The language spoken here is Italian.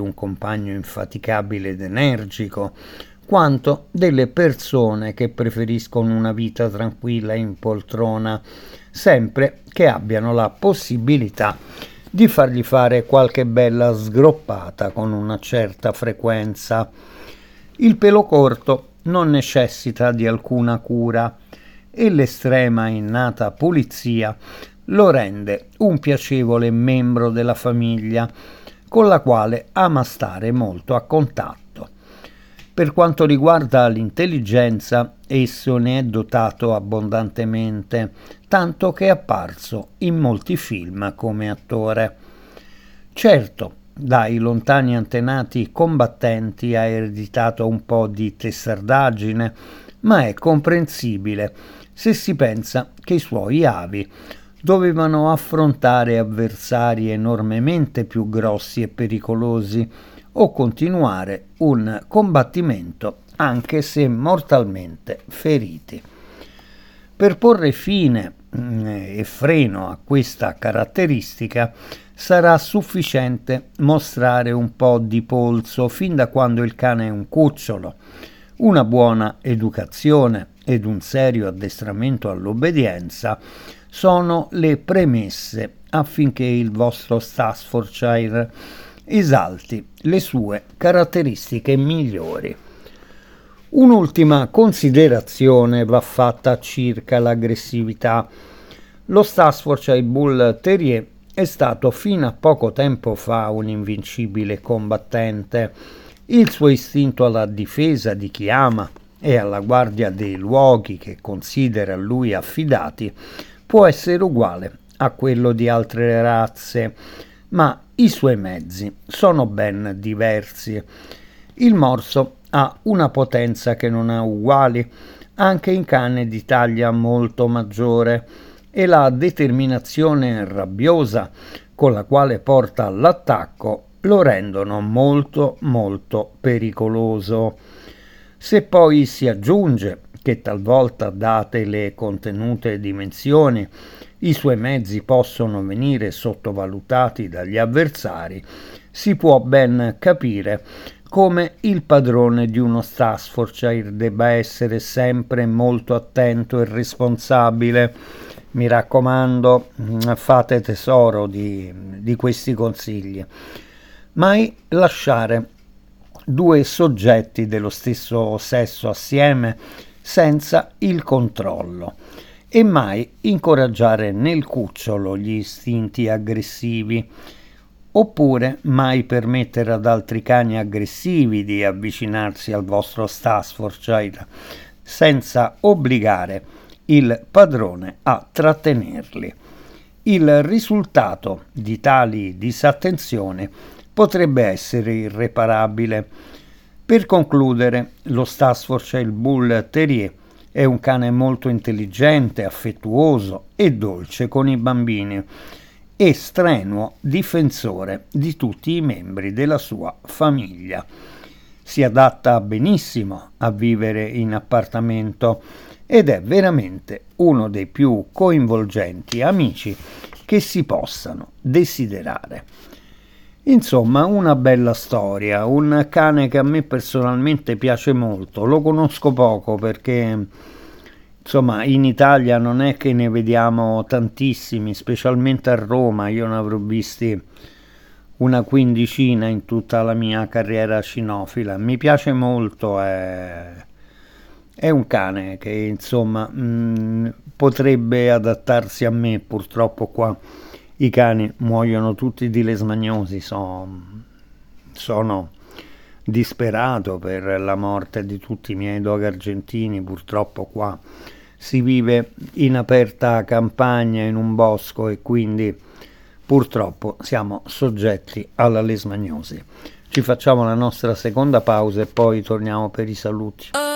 un compagno infaticabile ed energico, quanto delle persone che preferiscono una vita tranquilla in poltrona, sempre che abbiano la possibilità di fargli fare qualche bella sgroppata con una certa frequenza. Il pelo corto non necessita di alcuna cura e l'estrema innata pulizia lo rende un piacevole membro della famiglia con la quale ama stare molto a contatto. Per quanto riguarda l'intelligenza, esso ne è dotato abbondantemente, tanto che è apparso in molti film come attore. Certo, dai lontani antenati combattenti ha ereditato un po' di testardaggine, ma è comprensibile se si pensa che i suoi avi dovevano affrontare avversari enormemente più grossi e pericolosi o continuare un combattimento anche se mortalmente feriti. Per porre fine e freno a questa caratteristica sarà sufficiente mostrare un po' di polso fin da quando il cane è un cucciolo, una buona educazione ed un serio addestramento all'obbedienza sono le premesse affinché il vostro Staffordshire esalti le sue caratteristiche migliori. Un'ultima considerazione va fatta circa l'aggressività. Lo Staffordshire Bull Terrier è stato fino a poco tempo fa un invincibile combattente. Il suo istinto alla difesa di chi ama e alla guardia dei luoghi che considera a lui affidati può essere uguale a quello di altre razze, ma i suoi mezzi sono ben diversi. Il morso ha una potenza che non ha uguali, anche in cane di taglia molto maggiore, e la determinazione rabbiosa con la quale porta all'attacco lo rendono molto molto pericoloso. Se poi si aggiunge che talvolta, date le contenute dimensioni, i suoi mezzi possono venire sottovalutati dagli avversari, si può ben capire come il padrone di uno Staffordshire debba essere sempre molto attento e responsabile. Mi raccomando, fate tesoro di questi consigli. Mai lasciare due soggetti dello stesso sesso assieme senza il controllo e mai incoraggiare nel cucciolo gli istinti aggressivi, oppure mai permettere ad altri cani aggressivi di avvicinarsi al vostro Staffordshire senza obbligare il padrone a trattenerli. Il risultato di tali disattenzioni potrebbe essere irreparabile. Per concludere, lo Staffordshire Bull Terrier è un cane molto intelligente, affettuoso e dolce con i bambini e strenuo difensore di tutti i membri della sua famiglia. Si adatta benissimo a vivere in appartamento ed è veramente uno dei più coinvolgenti amici che si possano desiderare. Insomma, una bella storia, un cane che a me personalmente piace molto. Lo conosco poco perché, insomma, in Italia non è che ne vediamo tantissimi, specialmente a Roma. Io ne avrò visti una quindicina in tutta la mia carriera cinofila. Mi piace molto, è un cane che, insomma, potrebbe adattarsi a me. Purtroppo qua i cani muoiono tutti di lesmagnosi, sono disperato per la morte di tutti i miei dog argentini. Purtroppo qua si vive in aperta campagna in un bosco e quindi purtroppo siamo soggetti alla lesmagnosi. Ci facciamo la nostra seconda pausa e poi torniamo per i saluti.